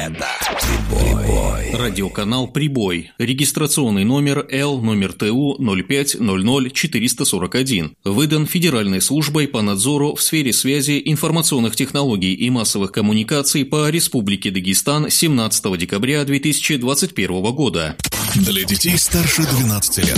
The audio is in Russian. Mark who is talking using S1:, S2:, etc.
S1: Это Прибой.
S2: Радиоканал «Прибой». Регистрационный номер Л номер ТУ 0500441. Выдан Федеральной службой по надзору в сфере связи, информационных технологий и массовых коммуникаций по Республике Дагестан 17 декабря 2021 года.
S1: Для детей старше 12 лет.